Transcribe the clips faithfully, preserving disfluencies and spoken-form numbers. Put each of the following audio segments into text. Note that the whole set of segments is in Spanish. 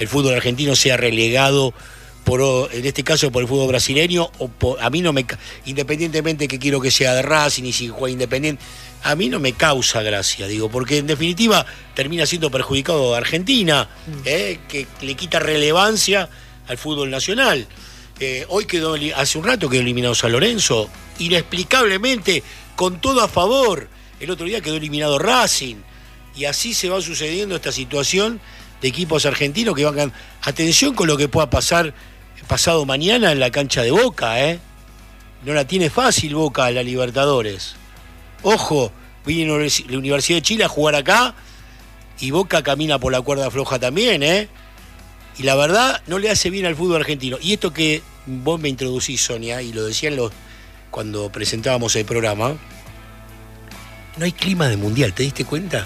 el fútbol argentino sea relegado, por, en este caso por el fútbol brasileño, o por, a mí no me, independientemente que quiero que sea de Racing y si juega Independiente, a mí no me causa gracia, digo, porque en definitiva termina siendo perjudicado a Argentina, eh, que le quita relevancia al fútbol nacional. Eh, hoy quedó, hace un rato quedó eliminado San Lorenzo, inexplicablemente, con todo a favor. El otro día quedó eliminado Racing, y así se va sucediendo esta situación de equipos argentinos que van. Atención con lo que pueda pasar pasado mañana en la cancha de Boca, ¿eh? No la tiene fácil Boca a la Libertadores. Ojo, vino la Universidad de Chile a jugar acá y Boca camina por la cuerda floja también, ¿eh? Y la verdad no le hace bien al fútbol argentino. Y esto que vos me introducís, Sonia, y lo decían los cuando presentábamos el programa, no hay clima de mundial, ¿te diste cuenta?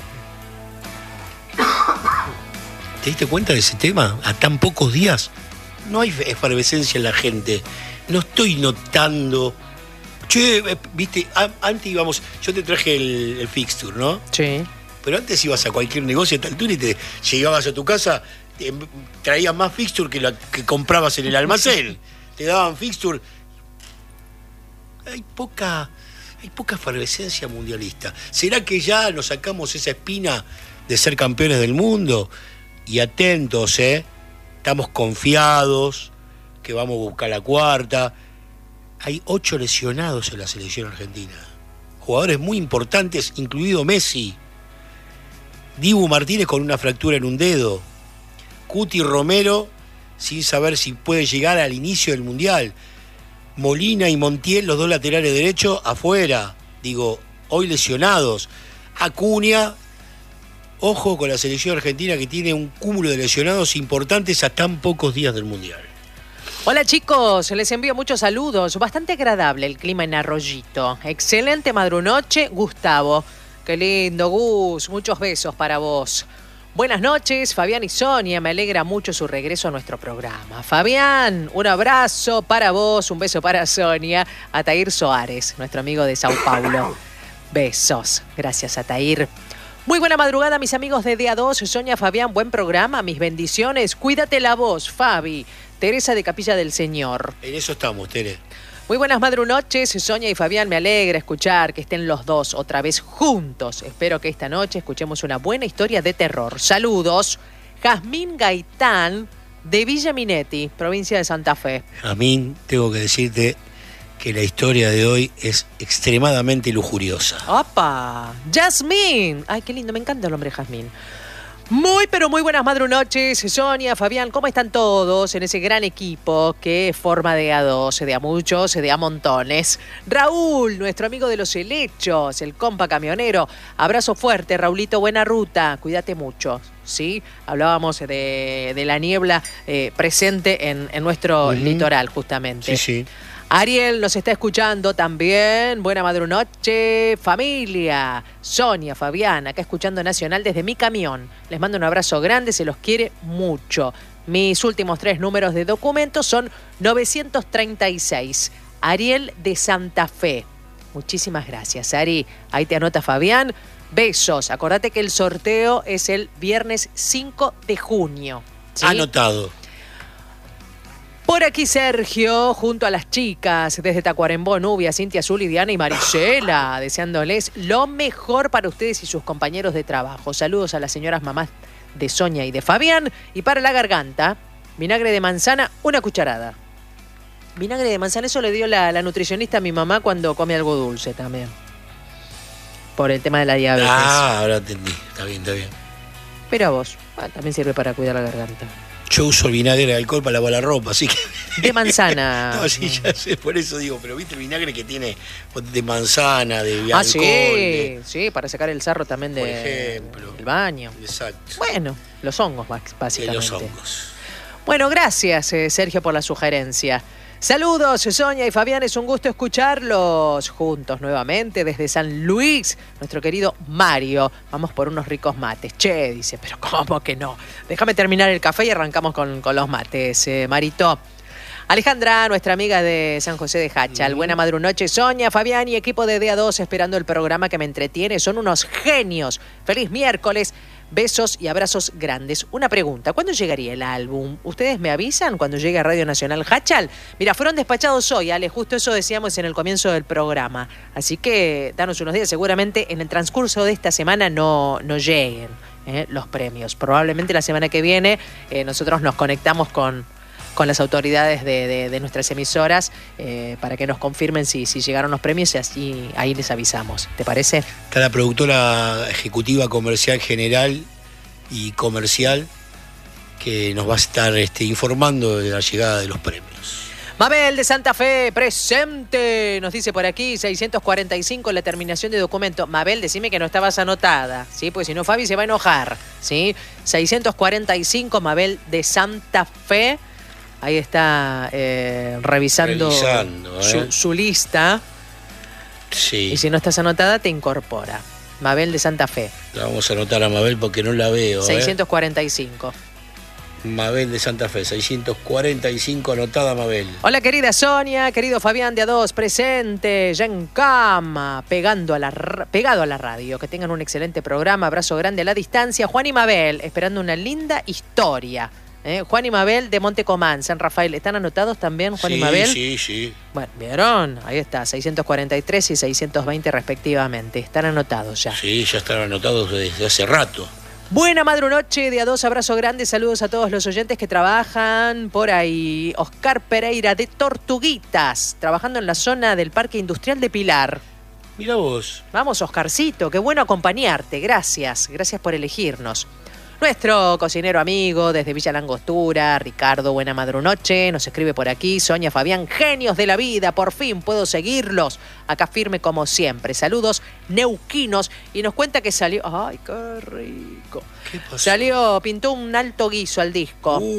¿Te diste cuenta de ese tema? A tan pocos días no hay efervescencia en la gente. No estoy notando. Che, viste, antes íbamos. Yo te traje el, el fixture, ¿no? Sí. Pero antes ibas a cualquier negocio a esta altura y te llegabas a tu casa, te, traías más fixture que la que comprabas en el almacén. Te daban fixture. Hay poca. Hay poca efervescencia mundialista. ¿Será que ya nos sacamos esa espina de ser campeones del mundo? Y atentos, ¿eh? Estamos confiados que vamos a buscar la cuarta. Hay ocho lesionados en la selección argentina. Jugadores muy importantes, incluido Messi. Dibu Martínez con una fractura en un dedo. Cuti Romero sin saber si puede llegar al inicio del Mundial. Molina y Montiel, los dos laterales derechos, afuera. Digo, hoy lesionados. Acuña. Ojo con la selección argentina que tiene un cúmulo de lesionados importantes a tan pocos días del Mundial. Hola chicos, les envío muchos saludos. Bastante agradable el clima en Arroyito. Excelente madrunoche, Gustavo. Qué lindo, Gus. Muchos besos para vos. Buenas noches, Fabián y Sonia. Me alegra mucho su regreso a nuestro programa. Fabián, un abrazo para vos, un beso para Sonia. Atair Soares, nuestro amigo de Sao Paulo. Besos. Gracias, Atair. Muy buena madrugada, mis amigos de D A dos. Sonia, Fabián, buen programa. Mis bendiciones. Cuídate la voz, Fabi. Teresa de Capilla del Señor. En eso estamos, Tere. Muy buenas madrunoches, Sonia y Fabián. Me alegra escuchar que estén los dos otra vez juntos. Espero que esta noche escuchemos una buena historia de terror. Saludos. Jazmín Gaitán, de Villa Minetti, provincia de Santa Fe. Jazmín, tengo que decirte que la historia de hoy es extremadamente lujuriosa. ¡Opa! ¡Jazmín! Ay, qué lindo, me encanta el nombre Jazmín. Muy, pero muy buenas madrunoches, Sonia, Fabián, ¿cómo están todos en ese gran equipo que forma D A dos? De a muchos, de a montones. Raúl, nuestro amigo de los helechos, el compa camionero. Abrazo fuerte, Raulito, buena ruta, cuídate mucho, ¿sí? Hablábamos de, de la niebla eh, presente en, en nuestro uh-huh. litoral, justamente. Sí, sí. Ariel nos está escuchando también. Buena madrunoche, familia. Sonia, Fabián, acá escuchando Nacional desde mi camión. Les mando un abrazo grande, se los quiere mucho. Mis últimos tres números de documentos son novecientos treinta y seis. Ariel de Santa Fe. Muchísimas gracias, Ari. Ahí te anota Fabián. Besos. Acordate que el sorteo es el viernes cinco de junio. ¿Sí? Anotado. Por aquí Sergio, junto a las chicas desde Tacuarembó, Nubia, Cintia Azul, Diana y Marisela, deseándoles lo mejor para ustedes y sus compañeros de trabajo. Saludos a las señoras mamás de Sonia y de Fabián. Y para la garganta, vinagre de manzana, una cucharada. Vinagre de manzana, eso le dio la, la nutricionista a mi mamá cuando come algo dulce también. Por el tema de la diabetes. Ah, ahora entendí. Está bien, está bien. Pero a vos, ah, también sirve para cuidar la garganta. Yo uso el vinagre de alcohol para lavar la ropa, así que... De manzana. No, sí, ya sé, por eso digo, pero viste el vinagre que tiene de manzana, de alcohol. Ah, sí, de... sí, para sacar el sarro también de, por ejemplo, del baño. Exacto. Bueno, los hongos, básicamente. De los hongos. Bueno, gracias, eh, Sergio, por la sugerencia. Saludos, Sonia y Fabián, es un gusto escucharlos juntos nuevamente desde San Luis, nuestro querido Mario. Vamos por unos ricos mates. Che, dice, pero ¿cómo que no? Déjame terminar el café y arrancamos con, con los mates, eh, Marito. Alejandra, nuestra amiga de San José de Hachal. Mm. Buena madrunoche, Sonia, Fabián y equipo de D A dos esperando el programa que me entretiene. Son unos genios. Feliz miércoles. Besos y abrazos grandes. Una pregunta, ¿cuándo llegaría el álbum? ¿Ustedes me avisan cuando llegue a Radio Nacional Hachal? Mira, fueron despachados hoy, Ale, justo eso decíamos en el comienzo del programa. Así que danos unos días, seguramente en el transcurso de esta semana no, no lleguen eh, los premios. Probablemente la semana que viene eh, nosotros nos conectamos con... con las autoridades de, de, de nuestras emisoras eh, para que nos confirmen si, si llegaron los premios y así ahí les avisamos. ¿Te parece? Está la productora ejecutiva comercial general y comercial que nos va a estar este, informando de la llegada de los premios. Mabel de Santa Fe, presente, nos dice por aquí, seiscientos cuarenta y cinco la terminación de documento. Mabel, decime que no estabas anotada, ¿sí? Porque si no, Fabi se va a enojar, ¿sí? seiscientos cuarenta y cinco, Mabel de Santa Fe. Ahí está eh, revisando, revisando ¿eh? su, su lista. Sí. Y si no estás anotada, te incorpora. Mabel de Santa Fe. La vamos a anotar a Mabel porque no la veo. seiscientos cuarenta y cinco. ¿eh? Mabel de Santa Fe, seiscientos cuarenta y cinco, anotada Mabel. Hola querida Sonia, querido Fabián de A dos, presente, ya en cama, pegando a la, pegado a la radio. Que tengan un excelente programa, abrazo grande a la distancia. Juan y Mabel, esperando una linda historia. ¿Eh? Juan y Mabel de Montecomán, San Rafael. ¿Están anotados también, Juan sí, y Mabel? Sí, sí. Bueno, ¿vieron? Ahí está, seiscientos cuarenta y tres y seiscientos veinte respectivamente. Están anotados ya. Sí, ya están anotados desde hace rato. Buena madrunoche de A dos, abrazo grande, saludos a todos los oyentes que trabajan por ahí. Oscar Pereira de Tortuguitas, trabajando en la zona del Parque Industrial de Pilar. Mira vos. Vamos, Oscarcito, qué bueno acompañarte, gracias, gracias por elegirnos. Nuestro cocinero amigo desde Villa Langostura, Ricardo, buena madrunoche, nos escribe por aquí. Sonia, Fabián, genios de la vida, por fin puedo seguirlos. Acá firme como siempre. Saludos neuquinos. Y nos cuenta que salió... ¡Ay, qué rico! ¿Qué pasó? Salió, pintó un alto guiso al disco. Uy,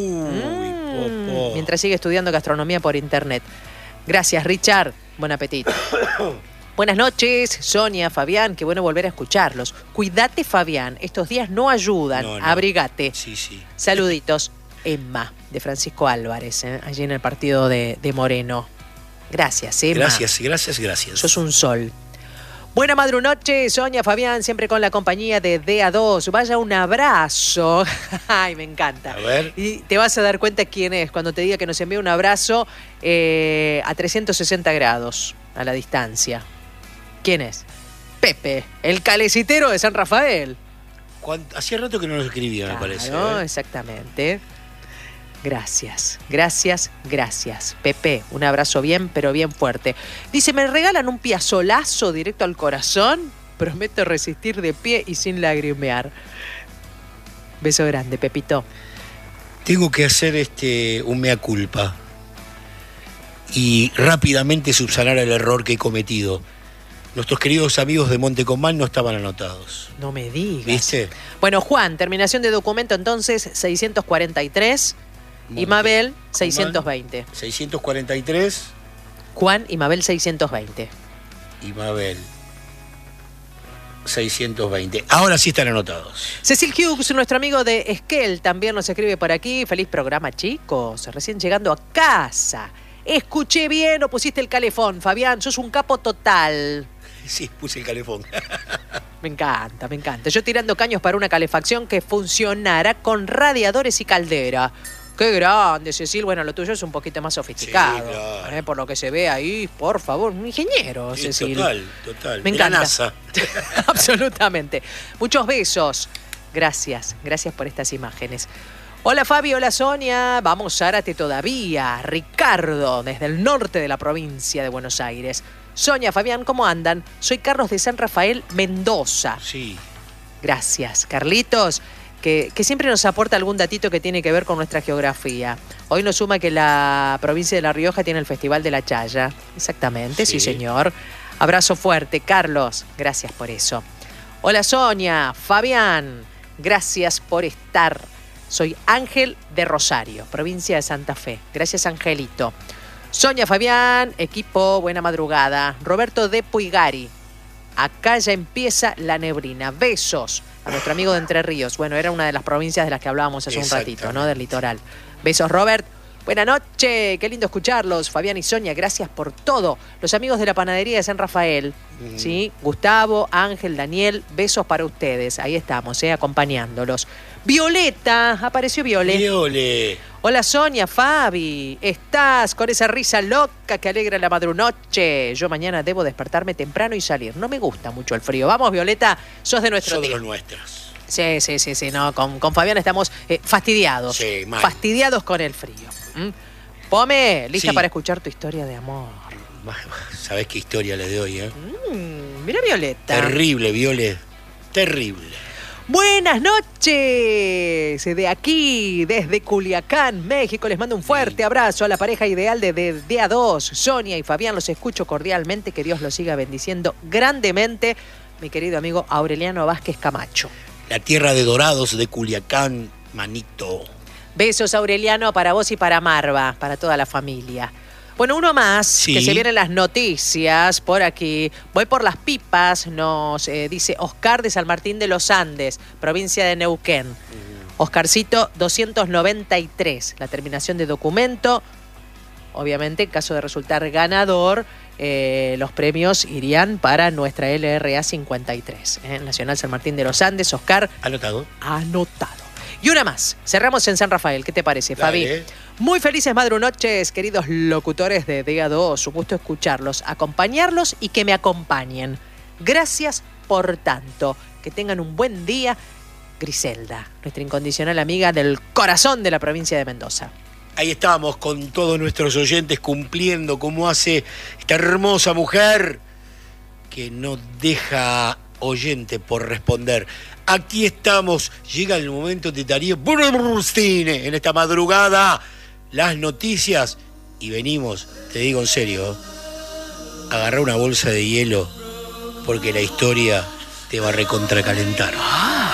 mm, popó. Mientras sigue estudiando gastronomía por internet. Gracias, Richard. Buen apetito. Buenas noches, Sonia, Fabián, qué bueno volver a escucharlos. Cuídate, Fabián, estos días no ayudan, No, no. Abrigate. Sí, sí. Saluditos, Emma, de Francisco Álvarez, ¿eh? Allí en el partido de, de Moreno. Gracias, Emma. Gracias, gracias, gracias. Sos un sol. Buena madrunoche, Sonia, Fabián, siempre con la compañía de D A dos. Vaya un abrazo. Ay, me encanta. A ver. Y te vas a dar cuenta quién es cuando te diga que nos envía un abrazo eh, a trescientos sesenta grados a la distancia. ¿Quién es? Pepe, el calecitero de San Rafael. Hacía rato que no nos escribía, Claro, me parece. ¿eh? Exactamente. Gracias, gracias, gracias. Pepe, un abrazo bien, pero bien fuerte. Dice, ¿me regalan un piazolazo directo al corazón? Prometo resistir de pie y sin lagrimear. Beso grande, Pepito. Tengo que hacer este un mea culpa y rápidamente subsanar el error que he cometido. Nuestros queridos amigos de Montecomán no estaban anotados. No me digas. ¿Viste? Bueno, Juan, terminación de documento entonces seiscientos cuarenta y tres y Mabel seiscientos veinte. seiscientos cuarenta y tres. Juan y Mabel seiscientos veinte. Y Mabel seiscientos veinte. Ahora sí están anotados. Cecil Hughes, nuestro amigo de Esquel, también nos escribe por aquí. Feliz programa, chicos. Recién llegando a casa. Escuché bien o pusiste el calefón, Fabián. Sos un capo total. Sí, puse el calefón. Me encanta, me encanta. Yo tirando caños para una calefacción que funcionara con radiadores y caldera. Qué grande, Cecil. Bueno, lo tuyo es un poquito más sofisticado. Sí, claro. ¿eh? Por lo que se ve ahí, por favor, un ingeniero, Sí, Cecil. total, total. Me De la encanta. NASA. Absolutamente. Muchos besos. Gracias, gracias por estas imágenes. Hola Fabi, hola Sonia. Vamos, Zárate todavía. Ricardo, desde el norte de la provincia de Buenos Aires. Sonia, Fabián, ¿cómo andan? Soy Carlos de San Rafael, Mendoza. Sí. Gracias, Carlitos, que, que siempre nos aporta algún datito que tiene que ver con nuestra geografía. Hoy nos suma que la provincia de La Rioja tiene el Festival de la Chaya. Exactamente, sí, Sí. señor. Abrazo fuerte, Carlos. Gracias por eso. Hola Sonia, Fabián, gracias por estar. Soy Ángel de Rosario, provincia de Santa Fe. Gracias, Angelito. Sonia, Fabián, equipo, buena madrugada. Roberto de Puigari. Acá ya empieza la neblina. Besos a nuestro amigo de Entre Ríos. Bueno, era una de las provincias de las que hablábamos hace un ratito, ¿no? Del litoral. Besos, Robert. Buenas noches, qué lindo escucharlos. Fabián y Sonia, gracias por todo. Los amigos de la panadería de San Rafael, mm. ¿sí? Gustavo, Ángel, Daniel, besos para ustedes. Ahí estamos, ¿eh? Acompañándolos. Violeta, apareció Viole. Viole. Hola Sonia, Fabi, ¿estás con esa risa loca que alegra la madrunoche? Yo mañana debo despertarme temprano y salir. No me gusta mucho el frío. Vamos, Violeta, sos de nuestro Sos de team. los nuestros. Sí, sí, sí, sí, no, con, con Fabián estamos eh, fastidiados. Sí, mal. Fastidiados con el frío. ¿Mm? Pome, lista Sí. para escuchar tu historia de amor. ¿Sabés qué historia le doy, eh? Mm, mira Violeta. Terrible, Viole. Terrible. Buenas noches. De aquí, desde Culiacán, México, les mando un fuerte abrazo a la pareja ideal de, de Día dos. Sonia y Fabián, los escucho cordialmente. Que Dios los siga bendiciendo grandemente. Mi querido amigo Aureliano Vázquez Camacho. La tierra de dorados de Culiacán, manito. Besos, Aureliano, para vos y para Marva, para toda la familia. Bueno, uno más, Sí. que se vienen las noticias por aquí. Voy por las pipas, nos eh, dice Oscar de San Martín de los Andes, provincia de Neuquén. Mm. Oscarcito doscientos noventa y tres, la terminación de documento. Obviamente, en caso de resultar ganador, eh, los premios irían para nuestra L R A cincuenta y tres. ¿eh? Nacional San Martín de los Andes, Oscar. Anotado. Anotado. Y una más. Cerramos en San Rafael. ¿Qué te parece, Fabi? Dale. Muy felices madrunoches, queridos locutores de Día dos. Un gusto escucharlos, acompañarlos y que me acompañen. Gracias por tanto. Que tengan un buen día. Griselda, nuestra incondicional amiga del corazón de la provincia de Mendoza. Ahí estamos con todos nuestros oyentes cumpliendo como hace esta hermosa mujer que no deja oyente por responder. Aquí estamos, llega el momento de Darío Burstine en esta madrugada, las noticias y venimos, te digo en serio, agarra una bolsa de hielo porque la historia te va a recontracalentar.